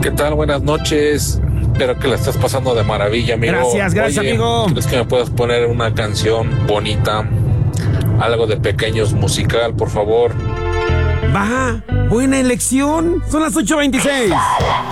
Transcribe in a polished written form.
¿Qué tal? Buenas noches. Espero que la estés pasando de maravilla, amigo. Gracias, Oye, amigo. ¿crees que me puedas poner una canción bonita? Algo de Pequeños musical, por favor. Va, buena elección. Son las 8:26.